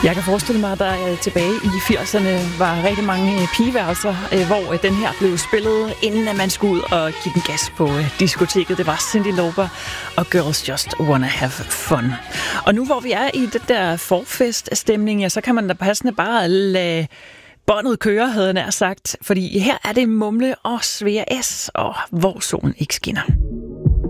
Jeg kan forestille mig, at der tilbage i 80'erne var rigtig mange pigeværelser, hvor den her blev spillet, inden at man skulle ud og give den gas på diskoteket. Det var Cyndi Lauper og Girls Just Wanna Have Fun. Og nu hvor vi er i det der forfeststemning, ja, så kan man da passende bare lade båndet køre, havde jeg nær sagt. Fordi her er det Mumle og Svea S, og hvor solen ikke skinner.